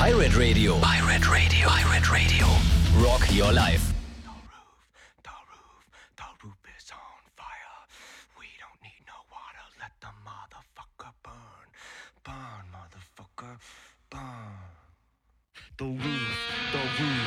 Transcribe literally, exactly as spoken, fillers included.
Pirate Radio. Pirate Radio. Pirate Radio. Rock your life. The roof, the roof, the roof is on fire. We don't need no water. Let the motherfucker burn. Burn, motherfucker, burn. The roof, the roof.